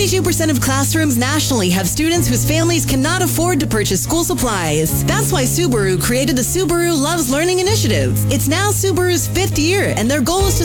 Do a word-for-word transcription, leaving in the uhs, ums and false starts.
fifty-two percent of classrooms nationally have students whose families cannot afford to purchase school supplies. That's why Subaru created the Subaru Loves Learning Initiative. It's now Subaru's fifth year, and their goal is to